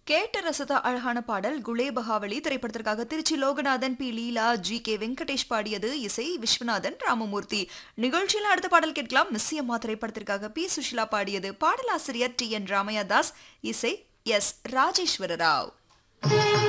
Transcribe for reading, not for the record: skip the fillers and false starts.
கேட்ட ரசத அழகான பாடல் குலே பகாவலி திரைப்படத்திற்காக திருச்சி லோகநாதன், பி லீலா, ஜி.கே. வெங்கடேஷ் பாடியது. இசை விஸ்வநாதன் ராமமூர்த்தி. நிகழ்ச்சியில் அடுத்த பாடல் கேட்கலாம். மிஸ்ஸியம்மா திரைப்படத்திற்காக பி சுஷிலா பாடியது. பாடலாசிரியர் டி.என். ராமையா தாஸ். இசை எஸ். ராஜேஸ்வர ராவ்.